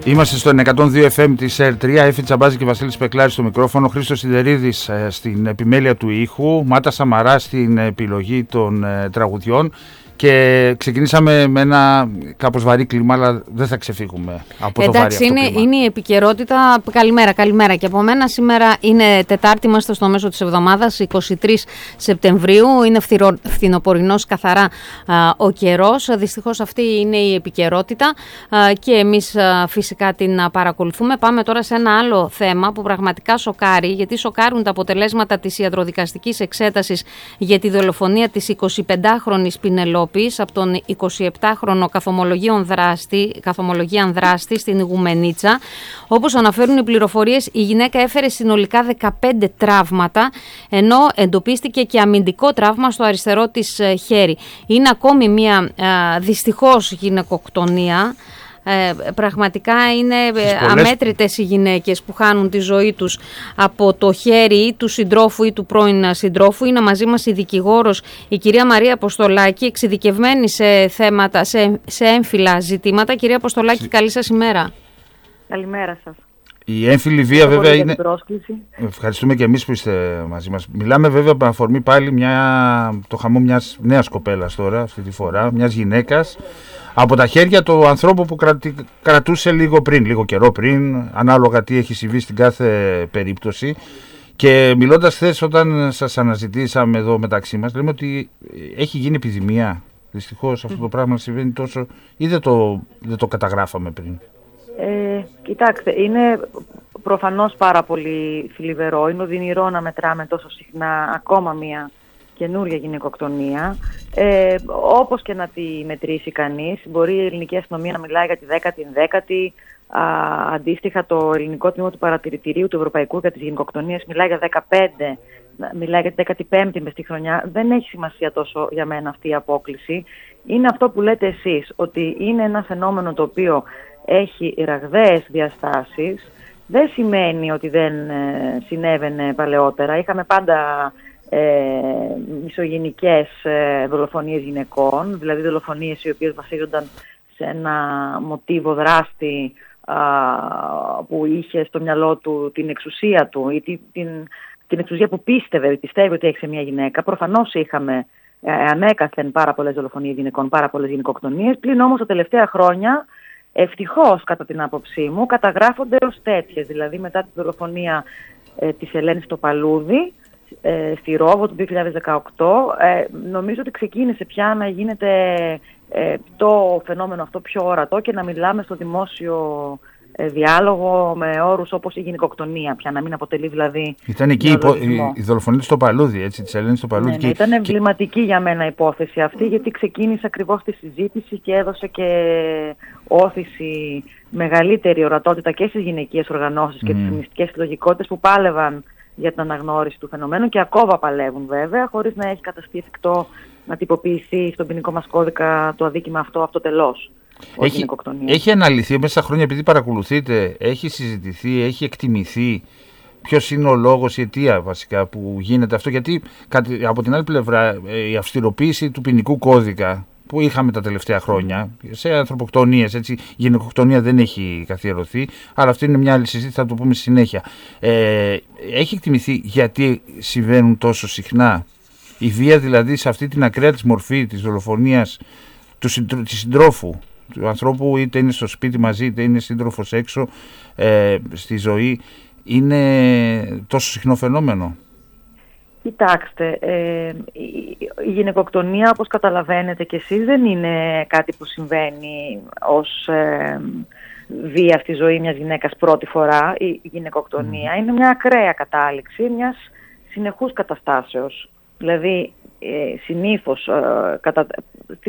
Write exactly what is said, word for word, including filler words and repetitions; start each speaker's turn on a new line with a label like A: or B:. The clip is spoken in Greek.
A: Είμαστε στο εκατόν δύο εφ εμ της ΕΡ τρία, Έφη Τσαμπάζη και Βασίλης Πεκλάρης στο μικρόφωνο, Χρήστος Σιδερίδης ε, στην επιμέλεια του ήχου, Μάτα Σαμαρά στην επιλογή των ε, τραγουδιών. Και ξεκινήσαμε με ένα κάπως βαρύ κλίμα, αλλά δεν θα ξεφύγουμε από το βαρύ αυτό
B: είναι,
A: κλίμα.
B: είναι η επικαιρότητα. Καλημέρα, καλημέρα και από μένα. Σήμερα είναι Τετάρτη, είμαστε στο μέσο της εβδομάδας, εικοστή τρίτη Σεπτεμβρίου. Είναι φθυρο, φθινοπορεινός καθαρά α, ο καιρός. Δυστυχώς αυτή είναι η επικαιρότητα α, και εμείς α, φυσικά την α, παρακολουθούμε. Πάμε τώρα σε ένα άλλο θέμα που πραγματικά σοκάρει, γιατί σοκάρουν τα αποτελέσματα της ιατροδικαστικής εξέτασης για τη δολοφονία της εικοσιπεντάχρονης Πινελόπης από τον εικοσιεπτάχρονο καθομολογίον δράστη, καθομολογίαν δράστη στην Ιγουμενίτσα. Όπως αναφέρουν οι πληροφορίες, η γυναίκα έφερε συνολικά δεκαπέντε τραύματα, ενώ εντοπίστηκε και αμυντικό τραύμα στο αριστερό της χέρι. Είναι ακόμη μια α, δυστυχώς γυναικοκτονία. Ε, πραγματικά είναι αμέτρητες οι γυναίκες που χάνουν τη ζωή τους από το χέρι ή του συντρόφου ή του πρώην συντρόφου. Είναι μαζί μας η δικηγόρος η κυρία Μαρία Αποστολάκη, εξειδικευμένη σε θέματα, σε, σε έμφυλα ζητήματα. Κυρία Αποστολάκη, καλή σας ημέρα.
C: Καλημέρα σας.
A: Η έμφυλη βία βέβαια είναι... Ευχαριστούμε και εμείς που είστε μαζί μας. Μιλάμε βέβαια με αφορμή πάλι μια... το χαμό μιας νέας κοπέλας τώρα, αυτή τη φορά, μιας γυναίκας, από τα χέρια του ανθρώπου που κρατη... κρατούσε λίγο πριν, λίγο καιρό πριν, ανάλογα τι έχει συμβεί στην κάθε περίπτωση. Και μιλώντας χθες όταν σας αναζητήσαμε εδώ μεταξύ μας, λέμε ότι έχει γίνει επιδημία. Δυστυχώς αυτό το πράγμα συμβαίνει τόσο, ή δεν το, δεν το καταγράφαμε πριν.
C: Ε, κοιτάξτε, είναι προφανώς πάρα πολύ θλιβερό, είναι οδυνηρό να μετράμε τόσο συχνά ακόμα μια καινούρια γυναικοκτονία. Ε, όπως και να τη μετρήσει κανείς, μπορεί η ελληνική αστυνομία να μιλάει για τη δέκατη, δέκατη, α, αντίστοιχα το ελληνικό τμήμα του παρατηρητηρίου του Ευρωπαϊκού για τις γυναικοκτονίες μιλάει για δεκαπέντε, μιλάει για τη δέκατη πέμπτη μες στη χρονιά. Δεν έχει σημασία τόσο για μένα αυτή η απόκλιση. Είναι αυτό που λέτε εσείς, ότι είναι ένα φαινόμενο το οποίο έχει ραγδαίες διαστάσεις. Δεν σημαίνει ότι δεν ε, συνέβαινε παλαιότερα. Είχαμε πάντα ε, μισογενικές ε, δολοφονίες γυναικών, δηλαδή δολοφονίες οι οποίες βασίζονταν σε ένα μοτίβο δράστη α, που είχε στο μυαλό του την εξουσία του ή την, την, την εξουσία που πίστευε, πιστεύει ότι έχει σε μια γυναίκα. Προφανώς είχαμε ε, ανέκαθεν πάρα πολλές δολοφονίες γυναικών, πάρα πολλές γυναικοκτονίες. Πλην όμως τα τελευταία χρόνια, ευτυχώς κατά την άποψή μου, καταγράφονται ως τέτοιες. Δηλαδή μετά τη δολοφονία ε, της Ελένης στο Παλούδι, ε, στη Ρόβο του δύο χιλιάδες δεκαοκτώ, ε, νομίζω ότι ξεκίνησε πια να γίνεται ε, το φαινόμενο αυτό πιο ορατό και να μιλάμε στο δημόσιο ε, διάλογο με όρους όπως η γυναικοκτονία, πια να μην αποτελεί δηλαδή...
A: Ήταν εκεί η, υπο... η δολοφονία στο Παλούδι, έτσι, της Ελένης στο Παλούδι.
C: Ναι,
A: και...
C: ναι, ήταν εμβληματική και... για μένα η υπόθεση αυτή, γιατί ξεκίνησε ακριβώς τη συζήτηση και έδωσε και όθηση μεγαλύτερη ορατότητα και στις γυναικείες οργανώσεις mm. και τις φεμινιστικές συλλογικότητες που πάλευαν για την αναγνώριση του φαινομένου και ακόμα παλεύουν βέβαια, χωρίς να έχει καταστεί εφικτό να τυποποιηθεί στον ποινικό μας κώδικα το αδίκημα αυτό αυτοτελώς.
A: Έχει, έχει αναλυθεί μέσα στα χρόνια, επειδή παρακολουθείτε, έχει συζητηθεί, έχει εκτιμηθεί ποιος είναι ο λόγος, η αιτία βασικά που γίνεται αυτό? Γιατί από την άλλη πλευρά η αυστηροποίηση του ποινικού κώδικα που είχαμε τα τελευταία χρόνια σε ανθρωποκτονίες, έτσι, η γυναικοκτονία δεν έχει καθιερωθεί, αλλά αυτή είναι μια άλλη συζήτηση, θα το πούμε στη συνέχεια. Ε, έχει εκτιμηθεί γιατί συμβαίνουν τόσο συχνά? Η βία δηλαδή σε αυτή την ακραία της μορφή της δολοφονίας του συντρό, της συντρόφου, του ανθρώπου, είτε είναι στο σπίτι μαζί είτε είναι σύντροφος έξω ε, στη ζωή, είναι τόσο συχνό φαινόμενο?
C: Κοιτάξτε, ε, η, η γυναικοκτονία, όπως καταλαβαίνετε κι εσείς, δεν είναι κάτι που συμβαίνει ως ε, βία στη ζωή μιας γυναίκας πρώτη φορά. Η, η γυναικοκτονία mm. είναι μια ακραία κατάληξη μιας συνεχούς καταστάσεως. Δηλαδή, ε, συνήθως, ε, κατά, στη